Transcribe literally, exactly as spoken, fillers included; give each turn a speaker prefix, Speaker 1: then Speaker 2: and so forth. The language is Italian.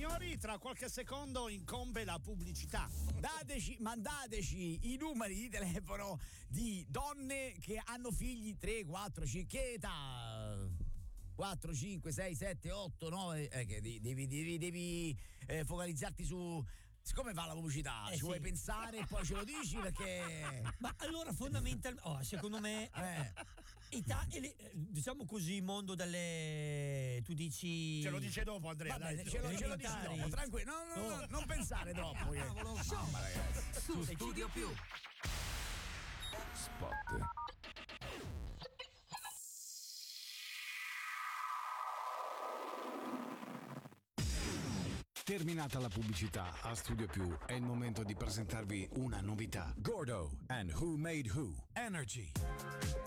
Speaker 1: signori, tra qualche secondo incombe la pubblicità.
Speaker 2: Dateci, mandateci i numeri di telefono di donne che hanno figli tre, quattro, cinque, che età? quattro, cinque, sei, sette, otto, nove, eh, che devi, devi, devi, devi eh, focalizzarti su. Siccome fa la pubblicità,
Speaker 3: Eh,
Speaker 2: ci
Speaker 3: sì.
Speaker 2: vuoi pensare e poi ce lo dici perché.
Speaker 3: Ma allora fondamentalmente, oh, secondo me,
Speaker 2: Eh.
Speaker 3: età, ele- diciamo così, mondo delle. Tu dici.
Speaker 1: Ce lo dice dopo, Andrea.
Speaker 2: Va bene,
Speaker 1: dai,
Speaker 2: ce lo, ce lo dici
Speaker 3: elementari.
Speaker 2: dopo, tranquillo. No, no, no, no, non pensare troppo. Che... Mamma, ragazzi.
Speaker 4: Su Studio Più.
Speaker 5: Spot. Terminata la pubblicità, a Studio Più è il momento di presentarvi una novità. Gordo and Who Made Who. Energy.